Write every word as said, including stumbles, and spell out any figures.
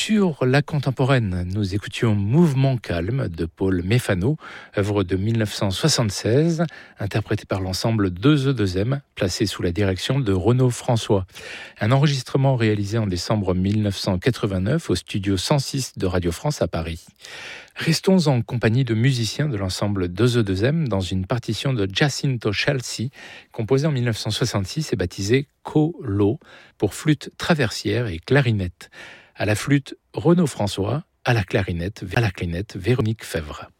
Sur la contemporaine, nous écoutions Mouvement calme de Paul Méfano, œuvre de mille neuf cent soixante-seize, interprétée par l'ensemble deux E deux M, placé sous la direction de Renaud François. Un enregistrement réalisé en décembre mille neuf cent quatre-vingt-neuf au studio cent six de Radio France à Paris. Restons en compagnie de musiciens de l'ensemble deux E deux M dans une partition de Jacinto Chelsea, composée en mille neuf cent soixante-six et baptisée Co-Lo, pour flûte traversière et clarinette. À la flûte, Renaud François, à la clarinette, à la clarinette Véronique Fèvre.